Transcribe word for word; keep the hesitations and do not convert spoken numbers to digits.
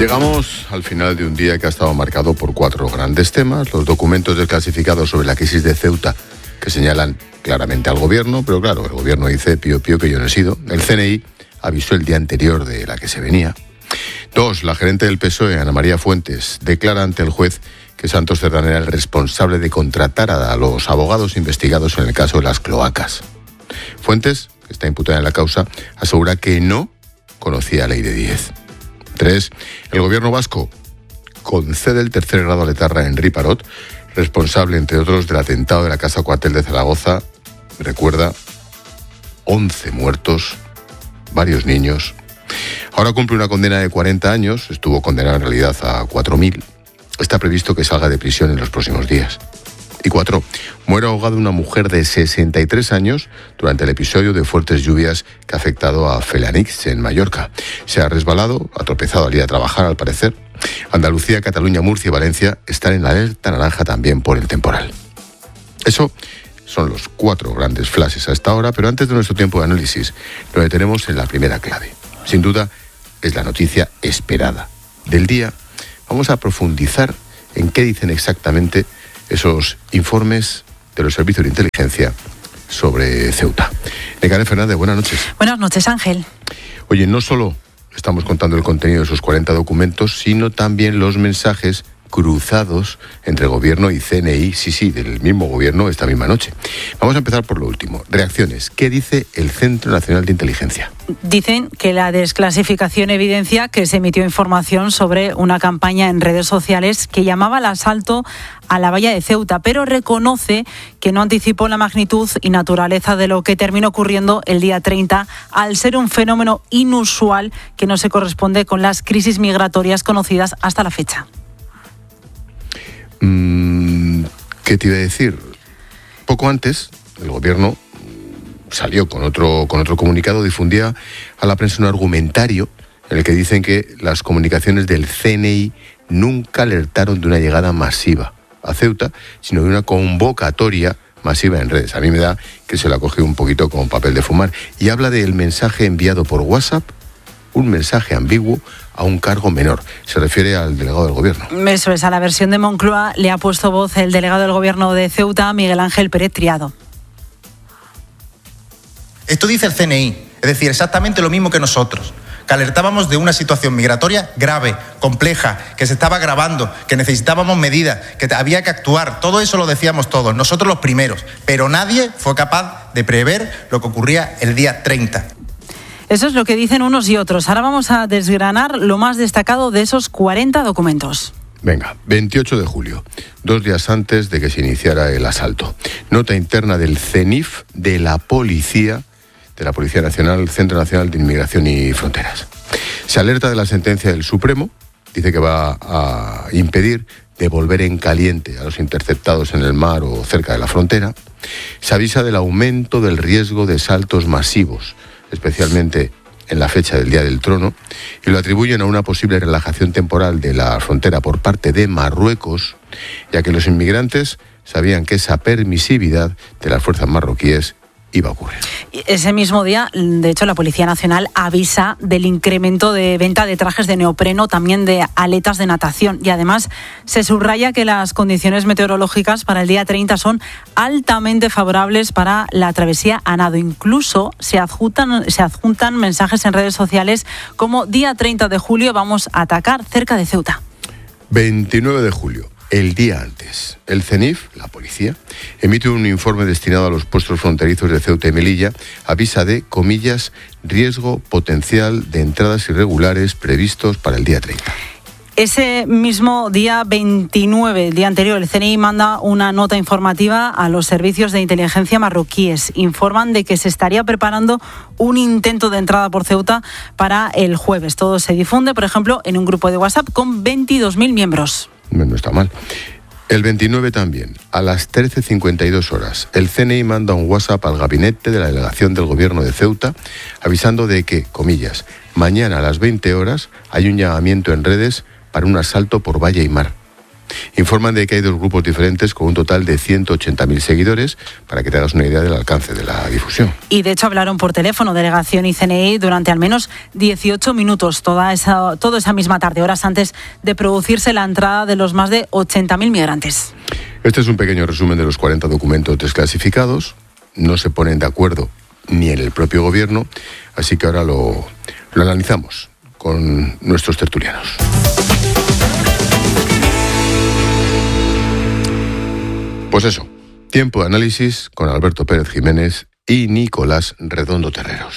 Llegamos al final de un día que ha estado marcado por cuatro grandes temas. Los documentos desclasificados sobre la crisis de Ceuta, que señalan claramente al gobierno, pero claro, el gobierno dice pío pío que yo no he sido. El C N I avisó el día anterior de la que se venía. Dos, la gerente del P S O E, Ana María Fuentes, declara ante el juez que Santos Cerdán era el responsable de contratar a los abogados investigados en el caso de las cloacas. Fuentes, que está imputada en la causa, asegura que no conocía la ley de diez. Tres, el gobierno vasco concede el tercer grado a Letarra a Henri Parot, responsable, entre otros, del atentado de la Casa Cuartel de Zaragoza. Recuerda, once muertos, varios niños. Ahora cumple una condena de cuarenta años, estuvo condenado en realidad a cuatro mil. Está previsto que salga de prisión en los próximos días. Y cuatro, muere ahogada una mujer de sesenta y tres años durante el episodio de fuertes lluvias que ha afectado a Felanix, en Mallorca. Se ha resbalado, ha tropezado al ir a trabajar, al parecer. Andalucía, Cataluña, Murcia y Valencia están en la alerta naranja también por el temporal. Eso son los cuatro grandes flashes a esta hora, pero antes de nuestro tiempo de análisis, lo detenemos en la primera clave. Sin duda, es la noticia esperada del día. Vamos a profundizar en qué dicen exactamente esos informes de los servicios de inteligencia sobre Ceuta. Nekane Fernández, buenas noches. Buenas noches, Ángel. Oye, no solo estamos contando el contenido de esos cuarenta documentos, sino también los mensajes cruzados entre gobierno y C N I, sí, sí, del mismo gobierno esta misma noche. Vamos a empezar por lo último. Reacciones. ¿Qué dice el Centro Nacional de Inteligencia? Dicen que la desclasificación evidencia que se emitió información sobre una campaña en redes sociales que llamaba al asalto a la valla de Ceuta, pero reconoce que no anticipó la magnitud y naturaleza de lo que terminó ocurriendo el día treinta, al ser un fenómeno inusual que no se corresponde con las crisis migratorias conocidas hasta la fecha. ¿Qué te iba a decir? Poco antes, el gobierno salió con otro, con otro comunicado, difundía a la prensa un argumentario en el que dicen que las comunicaciones del C N I nunca alertaron de una llegada masiva a Ceuta, sino de una convocatoria masiva en redes. A mí me da que se la cogió un poquito con papel de fumar. Y habla del mensaje enviado por WhatsApp, un mensaje ambiguo a un cargo menor. Se refiere al delegado del gobierno. Eso es, a la versión de Moncloa le ha puesto voz el delegado del gobierno de Ceuta, Miguel Ángel Pérez Triado. Esto dice el C N I, es decir, exactamente lo mismo que nosotros, que alertábamos de una situación migratoria grave, compleja, que se estaba agravando, que necesitábamos medidas, que había que actuar. Todo eso lo decíamos todos, nosotros los primeros, pero nadie fue capaz de prever lo que ocurría el día treinta. Eso es lo que dicen unos y otros. Ahora vamos a desgranar lo más destacado de esos cuarenta documentos. Venga, veintiocho de julio, dos días antes de que se iniciara el asalto. Nota interna del CENIF, de la Policía, de la Policía Nacional, Centro Nacional de Inmigración y Fronteras. Se alerta de la sentencia del Supremo, dice que va a impedir devolver en caliente a los interceptados en el mar o cerca de la frontera. Se avisa del aumento del riesgo de saltos masivos, especialmente en la fecha del Día del Trono, y lo atribuyen a una posible relajación temporal de la frontera por parte de Marruecos, ya que los inmigrantes sabían que esa permisividad de las fuerzas marroquíes iba a ocurrir. Ese mismo día, de hecho, la Policía Nacional avisa del incremento de venta de trajes de neopreno, también de aletas de natación. Y además se subraya que las condiciones meteorológicas para el día treinta son altamente favorables para la travesía a nado. Incluso se adjuntan, se adjuntan mensajes en redes sociales como día treinta de julio vamos a atacar cerca de Ceuta. veintinueve de julio. El día antes, el CENIF, la policía, emite un informe destinado a los puestos fronterizos de Ceuta y Melilla, avisa de, comillas, riesgo potencial de entradas irregulares previstos para el día treinta. Ese mismo día veintinueve, el día anterior, el C N I manda una nota informativa a los servicios de inteligencia marroquíes. Informan de que se estaría preparando un intento de entrada por Ceuta para el jueves. Todo se difunde, por ejemplo, en un grupo de WhatsApp con veintidós mil miembros. No está mal. El veintinueve también, a las trece cincuenta y dos horas, el C N I manda un WhatsApp al gabinete de la delegación del gobierno de Ceuta avisando de que, comillas, mañana a las veinte horas hay un llamamiento en redes para un asalto por valla y mar. Informan de que hay dos grupos diferentes con un total de ciento ochenta mil seguidores, para que te hagas una idea del alcance de la difusión. Y de hecho hablaron por teléfono delegación y C N I durante al menos dieciocho minutos, toda esa, toda esa misma tarde, horas antes de producirse la entrada de los más de ochenta mil migrantes. Este es un pequeño resumen de los cuarenta documentos desclasificados. No se ponen de acuerdo ni en el propio gobierno, así que ahora lo, lo analizamos con nuestros tertulianos. Pues eso, tiempo de análisis con Alberto Pérez Jiménez y Nicolás Redondo Terreros.